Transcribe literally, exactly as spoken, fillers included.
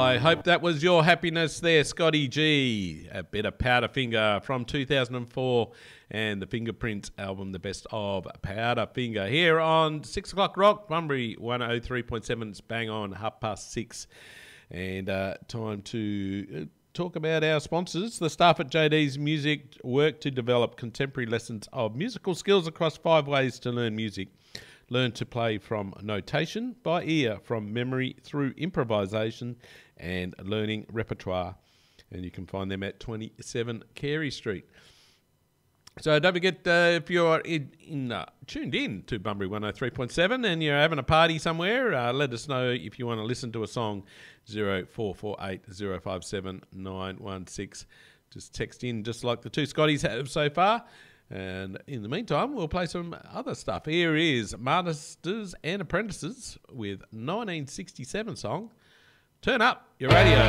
I hope that was your happiness there, Scotty G. A bit of Powderfinger from two thousand four and the Fingerprints album, the best of Powderfinger. Here on six o'clock Rock, Bunbury one oh three point seven. It's bang on, half past six. And uh, time to talk about our sponsors. The staff at J D's Music work to develop contemporary lessons of musical skills across five ways to learn music. Learn to play from notation, by ear, from memory through improvisation and learning repertoire. And you can find them at twenty-seven Carey Street. So don't forget, uh, if you're in, in, uh, tuned in to Bunbury one oh three point seven and you're having a party somewhere, uh, let us know if you want to listen to a song. zero four four eight zero five seven nine one six. Just text in just like the two Scotties have so far. And in the meantime, we'll play some other stuff. Here is Masters and Apprentices with nineteen sixty-seven song, Turn Up Your Radio.